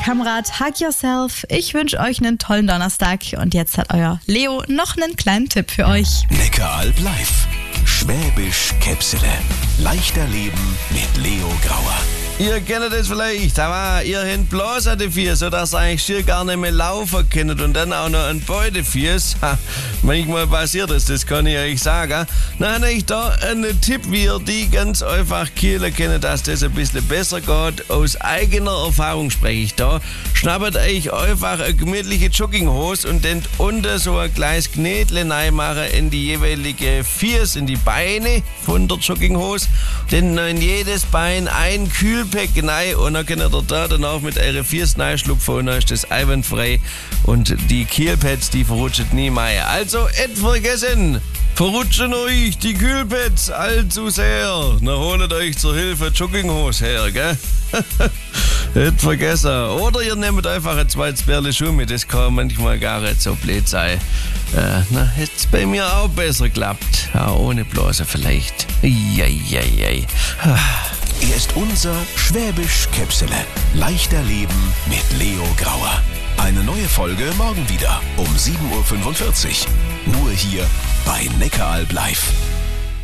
Kamrat, hug yourself. Ich wünsche euch einen tollen Donnerstag und jetzt hat euer Leo noch einen kleinen Tipp für euch. Neckaralb live. Schwäbisch Käpsele. Leichter Leben mit Leo Grauer. Ihr kennt das vielleicht, aber ihr habt bloß an die Füße, sodass ihr eigentlich schier gar nicht mehr laufen könnt und dann auch noch an beide Füße. Manchmal passiert das kann ich euch sagen. Dann habe ich da einen Tipp, wie ihr die ganz einfach kühlen könnt, dass das ein bisschen besser geht. Aus eigener Erfahrung spreche ich da. Schnappt euch einfach eine gemütliche Jogginghose und dann unten so ein kleines Knädle reinmachen in die jeweilige Füße, in die Beine von der Jogginghose. Dann in jedes Bein ein Kühlpack rein und dann könnt ihr da danach mit euren Füßen reinschlupfen und dann ist das einwandfrei und die Kühlpads, die verrutschen nie mehr. Also, nicht vergessen, verrutschen euch die Kühlpads allzu sehr. Dann holt euch zur Hilfe Jogginghose her, gell? Nicht vergessen. Oder ihr nehmt einfach ein zweites Bärle Schuh mit, das kann manchmal gar nicht so blöd sein. Hätte es bei mir auch besser geklappt. Ja, ohne Blase vielleicht. Eieiei. Er ist unser Schwäbisch Käpsele. Leichter Leben mit Leo Grauer. Eine neue Folge morgen wieder um 7.45 Uhr. Nur hier bei Neckaralb live.